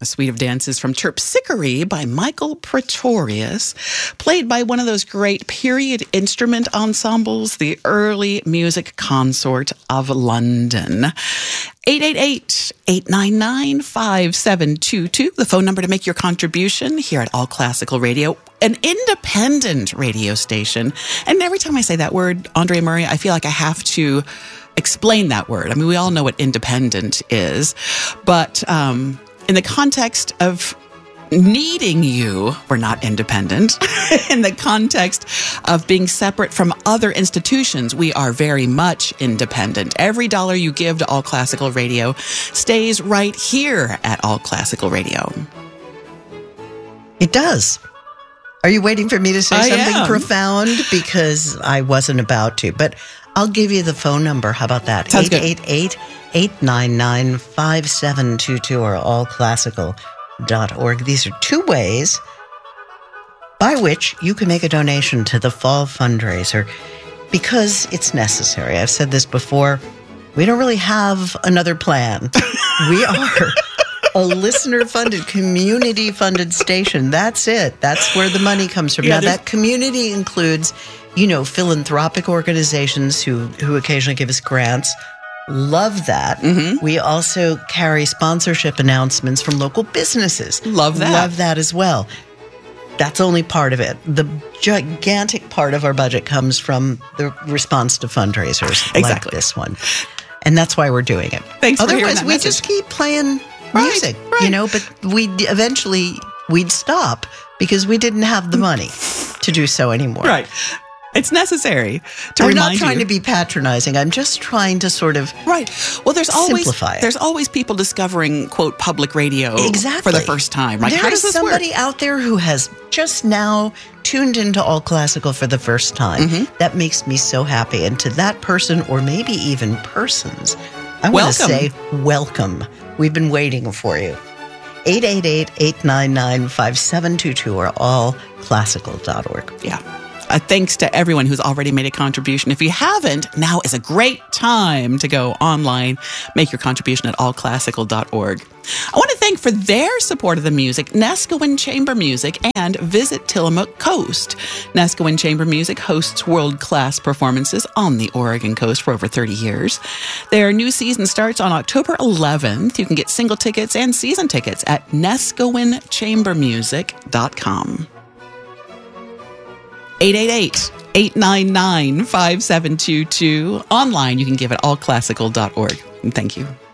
A suite of dances from Terpsichore by Michael Pretorius, played by one of those great period instrument ensembles, the Early Music Consort of London. 888-899-5722, the phone number to make your contribution here at All Classical Radio, an independent radio station. And every time I say that word, Andre Murray, I feel like I have to explain that word. I mean, we all know what independent is, but in the context of needing you, we're not independent. In the context of being separate from other institutions, we are very much independent. Every dollar you give to All Classical Radio stays right here at All Classical Radio. It does. Are you waiting for me to say something profound? Because I wasn't about to, but I'll give you the phone number. How about that? 888-899-5722 or allclassical.org. These are two ways by which you can make a donation to the fall fundraiser because it's necessary. I've said this before. We don't really have another plan. We are a listener-funded, community-funded station. That's it. That's where the money comes from. Now, that community includes, philanthropic organizations who occasionally give us grants. Love that. Mm-hmm. We also carry sponsorship announcements from local businesses. Love that. Love that as well. That's only part of it. The gigantic part of our budget comes from the response to fundraisers like this one. And that's why we're doing it. Thanks for hearing that Otherwise, we message. just keep playing music, but we'd stop because we didn't have the money to do so anymore. Right. It's necessary to I'm remind not trying you. to be patronizing. I'm just trying to sort of Well, there's simplify it. There's always people discovering, quote, public radio for the first time. Right? There is somebody out there who has just now tuned into All Classical for the first time. Mm-hmm. That makes me so happy. And to that person, or maybe even persons, I want to say welcome. We've been waiting for you. 888-899-5722 or allclassical.org. Yeah. Thanks to everyone who's already made a contribution. If you haven't, now is a great time to go online, make your contribution at allclassical.org. I want to thank for their support of the music, Nescoin Chamber Music and Visit Tillamook Coast. Nescoin Chamber Music hosts world-class performances on the Oregon coast for over 30 years. Their new season starts on October 11th. You can get single tickets and season tickets at nescoinchambermusic.com. 888-899-5722. Online, you can give it allclassical.org. And thank you.